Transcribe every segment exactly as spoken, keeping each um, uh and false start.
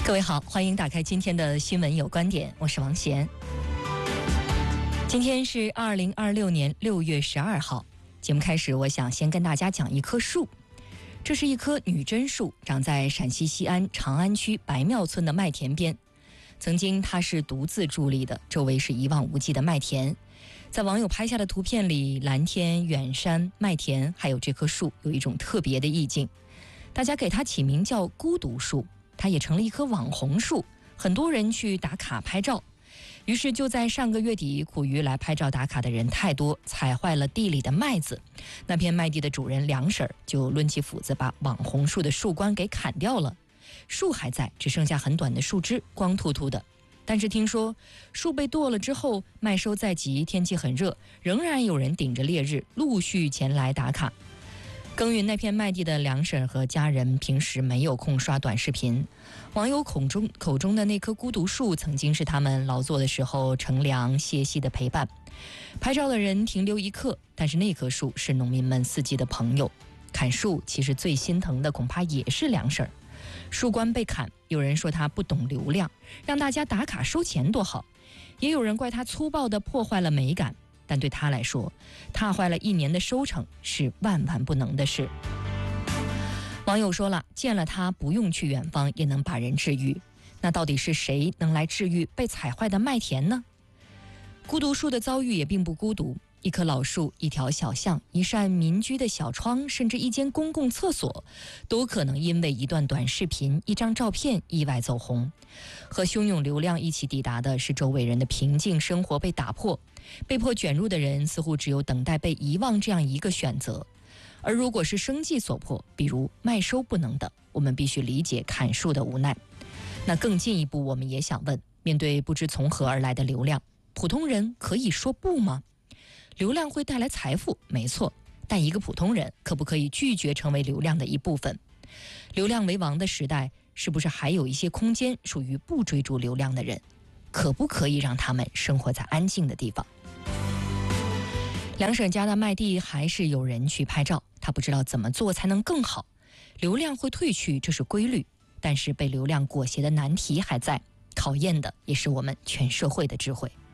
各位好，欢迎打开今天的新闻有观点，我是王贤。今天是二零二六年六月十二号，节目开始，我想先跟大家讲一棵树。这是一棵女贞树，长在陕西西安长安区白庙村的麦田边。曾经它是独自伫立的，周围是一望无际的麦田。在网友拍下的图片里，蓝天、远山、麦田，还有这棵树，有一种特别的意境。大家给它起名叫孤独树，它也成了一棵网红树，很多人去打卡拍照。于是就在上个月底，苦于来拍照打卡的人太多，踩坏了地里的麦子。那片麦地的主人梁婶就抡起斧子，把网红树的树冠给砍掉了。树还在，只剩下很短的树枝，光秃秃的。但是听说树被剁了之后，麦收在即，天气很热，仍然有人顶着烈日陆续前来打卡。耕耘那片麦地的梁婶和家人平时没有空刷短视频，网友口中口中的那棵孤独树曾经是他们劳作的时候乘凉歇息的陪伴。拍照的人停留一刻，但是那棵树是农民们四季的朋友。砍树其实最心疼的恐怕也是梁婶。树冠被砍，有人说他不懂流量，让大家打卡收钱多好，也有人怪他粗暴地破坏了美感。但对他来说，踏坏了一年的收成是万万不能的事。网友说了，见了他不用去远方也能把人治愈。那到底是谁能来治愈被踩坏的麦田呢？孤独树的遭遇也并不孤独，一棵老树、一条小巷、一扇民居的小窗，甚至一间公共厕所，都可能因为一段短视频、一张照片意外走红。和汹涌流量一起抵达的是周围人的平静生活被打破，被迫卷入的人似乎只有等待被遗忘这样一个选择。而如果是生计所迫，比如麦收不能等，我们必须理解砍树的无奈。那更进一步，我们也想问，面对不知从何而来的流量，普通人可以说不吗？流量会带来财富，没错，但一个普通人可不可以拒绝成为流量的一部分？流量为王的时代，是不是还有一些空间属于不追逐流量的人？可不可以让他们生活在安静的地方？梁婶家的麦地还是有人去拍照，他不知道怎么做才能更好。流量会退去，这是规律，但是被流量裹挟的难题还在，考验的也是我们全社会的智慧。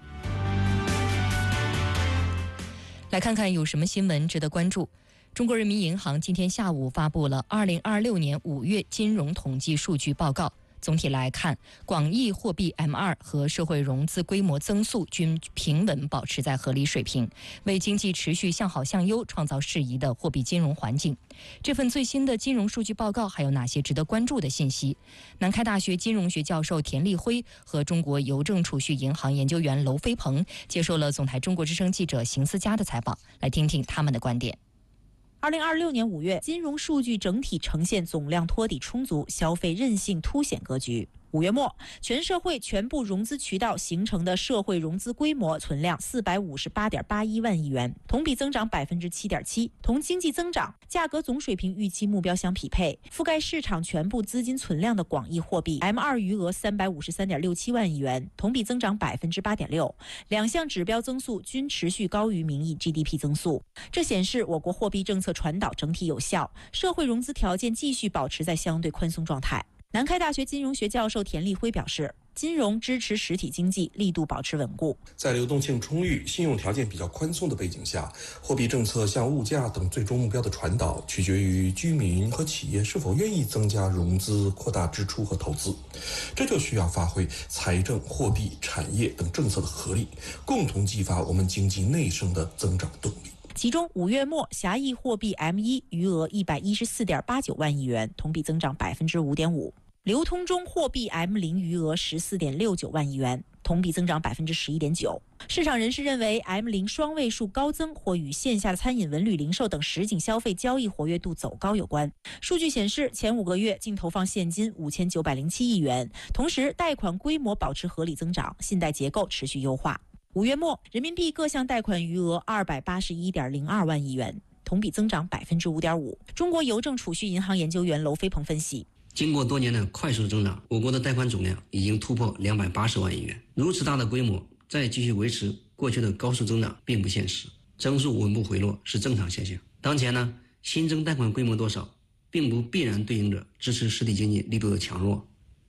来看看有什么新闻值得关注。中国人民银行今天下午发布了二零二六年五月金融统计数据报告。总体来看，广义货币 M 二 和社会融资规模增速均平稳保持在合理水平，为经济持续向好向优创造适宜的货币金融环境。这份最新的金融数据报告还有哪些值得关注的信息？南开大学金融学教授田立辉和中国邮政储蓄银行研究员娄飞鹏接受了总台中国之声记者邢思佳的采访，来听听他们的观点。 二零二六年五月，金融数据整体呈现总量托底充足、消费韧性凸显格局。五月末，全社会全部融资渠道形成的社会融资规模存量四百五十八点八一万亿元，同比增长百分之七点七，同经济增长、价格总水平预期目标相匹配。覆盖市场全部资金存量的广义货币 M 二 余额三百五十三点六七万亿元，同比增长百分之八点六，两项指标增速均持续高于名义 G D P 增速。这显示我国货币政策传导整体有效，社会融资条件继续保持在相对宽松状态。南开大学金融学教授田立辉表示，金融支持实体经济力度保持稳固。 在流动性充裕、信用条件比较宽松的背景下，货币政策向物价等最终目标的传导，取决于居民和企业是否愿意增加融资、扩大支出和投资。这就需要发挥财政、货币、产业等政策的合力，共同激发我们经济内生的增长动力。 其中五月末狭义货币 M 一 余额一百一十四点八九万亿元，同比增长百分之五点五。流通中货币 M 零 余额十四点六九万亿元，同比增长百分之十一点九。市场人士认为 M 零 双位数高增或与线下的餐饮、文旅、零售等实景消费交易活跃度走高有关。数据显示，前五个月净投放现金五千九百零七亿元，同时贷款规模保持合理增长，信贷结构持续优化。五月末，人民币各项贷款余额二百八十一点零二万亿元，同比增长百分之五点五。中国邮政储蓄银行研究员娄飞鹏分析， 经过多年的快速增长，我国的贷款总量已经突破两百八十万亿元。如此大的规模，再继续维持过去的高速增长并不现实，增速稳步回落是正常现象。当前呢，新增贷款规模多少，并不必然对应着支持实体经济力度的强弱。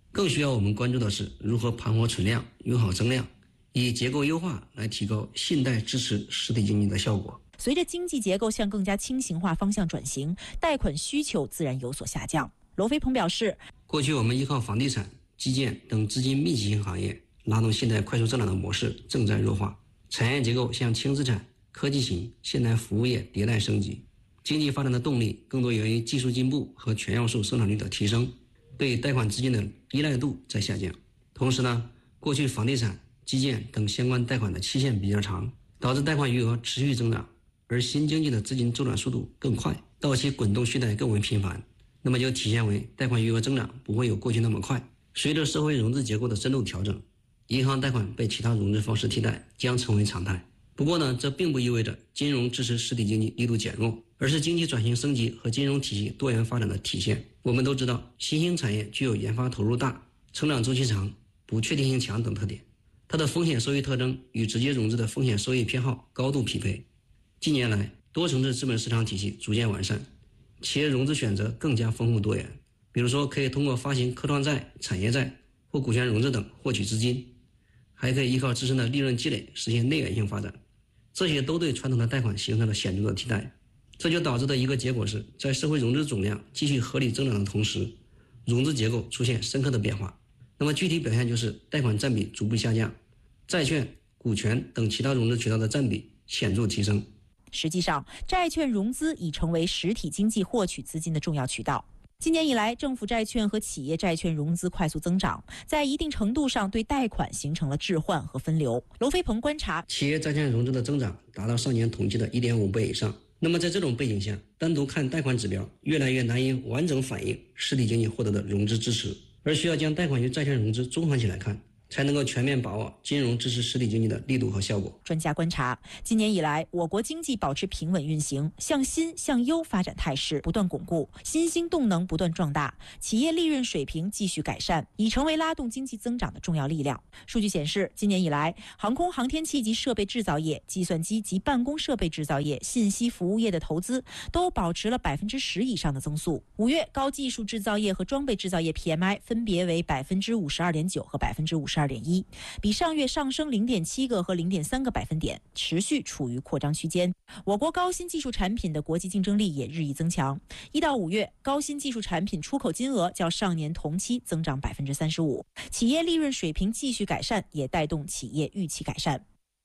更需要我们关注的是如何盘活存量、用好增量，以结构优化来提高信贷支持实体经济的效果。 随着经济结构向更加轻型化方向转型，贷款需求自然有所下降。罗飞鹏表示， 过去我们依靠房地产、基建等资金密集型行业拉动信贷快速增长的模式正在弱化，产业结构向轻资产、科技型、现代服务业迭代升级，经济发展的动力更多源于技术进步和全要素生产率的提升，对贷款资金的依赖度在下降。同时呢，过去房地产、基建等相关贷款的期限比较长，导致贷款余额持续增长，而新经济的资金周转速度更快，到期滚动续贷更为频繁，那么就体现为贷款余额增长不会有过去那么快。随着社会融资结构的深度调整，银行贷款被其他融资方式替代将成为常态。不过呢，这并不意味着金融支持实体经济力度减弱，而是经济转型升级和金融体系多元发展的体现。我们都知道，新兴产业具有研发投入大、成长周期长、不确定性强等特点，它的风险收益特征与直接融资的风险收益偏好高度匹配。近年来，多层次资本市场体系逐渐完善，企业融资选择更加丰富多元。比如说，可以通过发行科创债、产业债或股权融资等获取资金，还可以依靠自身的利润积累实现内源性发展。这些都对传统的贷款形成了显著的替代。这就导致的一个结果是，在社会融资总量继续合理增长的同时，融资结构出现深刻的变化。那么具体表现就是贷款占比逐步下降，债券、股权等其他融资渠道的占比显著提升。 实际上，债券融资已成为实体经济获取资金的重要渠道。今年以来，政府债券和企业债券融资快速增长，在一定程度上对贷款形成了置换和分流。罗飞鹏观察， 企业债券融资的增长达到上年统计的 一点五 倍以上。那么在这种背景下，单独看贷款指标越来越难以完整反映实体经济获得的融资支持，而需要将贷款与债券融资综合起来看，才能够全面把握金融支持实体经济的力度和效果。 专家观察，今年以来，我国经济保持平稳运行，向新向优发展态势不断巩固，新兴动能不断壮大，企业利润水平继续改善，已成为拉动经济增长的重要力量。数据显示，今年以来，航空航天器及设备制造业、计算机及办公设备制造业、信息服务业的投资都保持了百分之十以上的增速。五月，高技术制造业和装备制造业 P M I 分别为百分之五十二点九和百分之五十二点一，比上月上升零点七个和零点三个百分点，持续处于扩张区间。我国高新技术产品的国际竞争力也日益增强。一到五月，高新技术产品出口金额较上年同期增长百分之三十五，企业利润水平继续改善，也带动企业预期改善。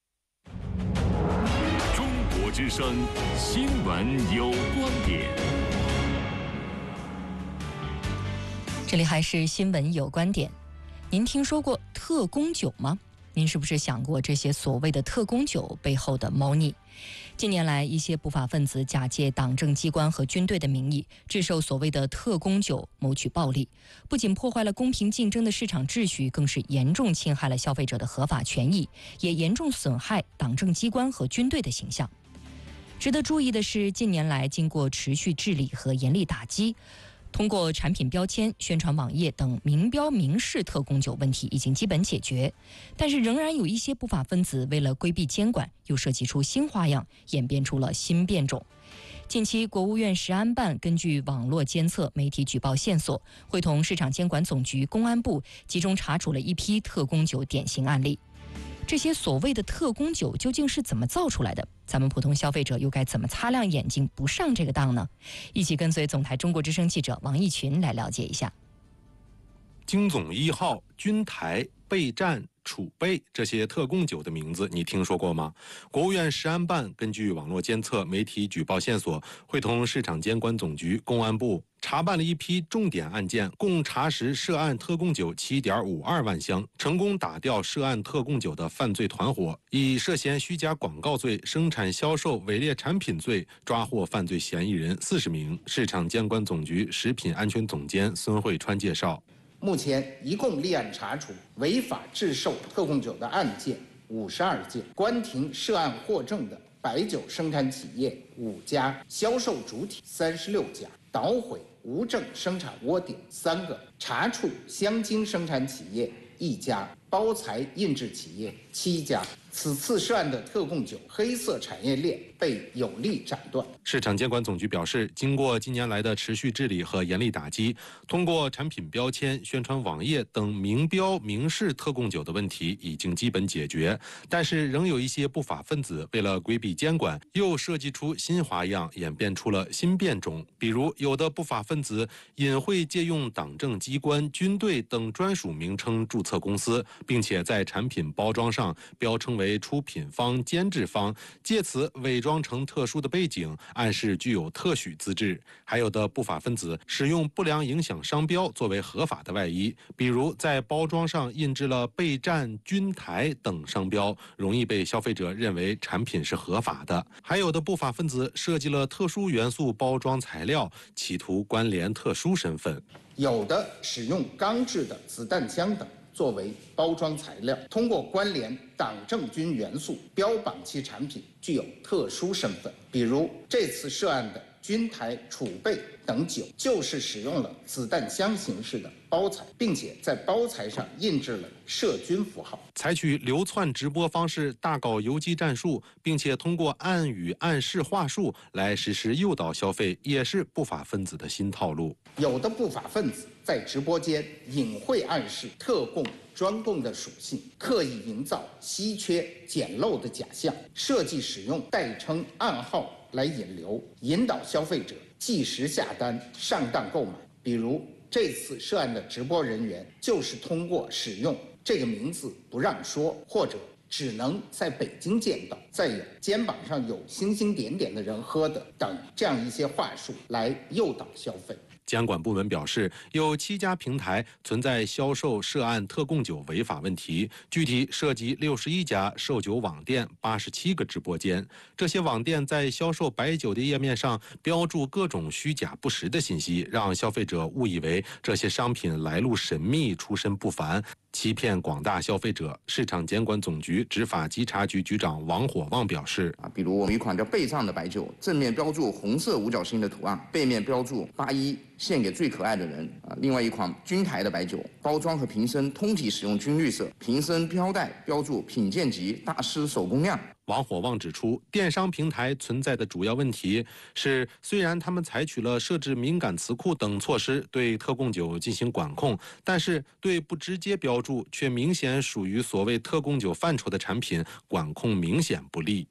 中国之声新闻有观点。 这里还是新闻有观点。您听说过特供酒吗？您是不是想过这些所谓的特供酒背后的猫腻？近年来，一些不法分子假借党政机关和军队的名义，制售所谓的特供酒，谋取暴利，不仅破坏了公平竞争的市场秩序，更是严重侵害了消费者的合法权益，也严重损害党政机关和军队的形象。值得注意的是，近年来经过持续治理和严厉打击，通过产品标签、宣传网页等明标明示特供酒问题已经基本解决，但是仍然有一些不法分子为了规避监管，又设计出新花样，演变出了新变种。近期，国务院食安办根据网络监测、媒体举报线索，会同市场监管总局、公安部集中查处了一批特供酒典型案例。这些所谓的特供酒究竟是怎么造出来的？咱们普通消费者又该怎么擦亮眼睛不上这个当呢？一起跟随总台中国之声记者王义群来了解一下。 京总一号、君台、备战、储备这些特供酒的名字你听说过吗？国务院食安办根据网络监测、媒体举报线索，会同市场监管总局、公安部查办了一批重点案件，共查实涉案特供酒 七点五二万箱，成功打掉涉案特供酒的犯罪团伙，以涉嫌虚假广告罪、生产销售伪劣产品罪抓获犯罪嫌疑人四十名。市场监管总局食品安全总监孙慧川介绍， 目前一共立案查处违法制售特供酒的案件五十二件，关停涉案获证的白酒生产企业五家，销售主体三十六家，捣毁无证生产窝点三个，查处香精生产企业一家， 包材印制企业七家。此次涉案的特供酒黑色产业链被有力斩断。 市场监管总局表示，经过近年来的持续治理和严厉打击，通过产品标签、宣传网页等明标明示特供酒的问题已经基本解决，但是仍有一些不法分子为了规避监管，又设计出新花样，演变出了新变种。比如，有的不法分子隐晦借用党政机关、军队等专属名称注册公司，并且在产品包装上标称为为出品方、监制方，借此伪装成特殊的背景，暗示具有特许资质。还有的不法分子使用不良影响商标作为合法的外衣，比如在包装上印制了备战、军台等商标，容易被消费者认为产品是合法的。还有的不法分子设计了特殊元素包装材料，企图关联特殊身份。 有的使用钢制的子弹枪等作为包装材料，通过关联党政军元素，标榜其产品具有特殊身份。比如这次涉案的军台、储备等酒，就是使用了子弹箱形式的包材，并且在包材上印制了涉军符号。 采取流窜直播方式，大搞游击战术，并且通过暗语、暗示话术来实施诱导消费，也是不法分子的新套路。 有的不法分子在直播间隐晦暗示特供、专供的属性，刻意营造稀缺、简陋的假象，设计使用代称、暗号来引流，引导消费者即时下单、上当购买。比如这次涉案的直播人员，就是通过使用这个名字不让说，或者只能在北京见到，再有肩膀上有星星点点的人喝的等这样一些话术来诱导消费。 监管部门表示，有七家平台存在销售涉案特供酒违法问题，具体涉及六十一家售酒网店、八十七个直播间。这些网店在销售白酒的页面上标注各种虚假不实的信息，让消费者误以为这些商品来路神秘、出身不凡，欺骗广大消费者。市场监管总局执法稽查局局长王火旺表示， 啊，比如我们有一款叫备战的白酒，正面标注红色五角星的图案，背面标注八一献给最可爱的人啊。另外一款军台的白酒，包装和瓶身通体使用军绿色，瓶身标带标注品鉴级大师手工酿。 王火旺指出，电商平台存在的主要问题是，虽然他们采取了设置敏感词库等措施对特供酒进行管控，但是对不直接标注却明显属于所谓特供酒范畴的产品，管控明显不力。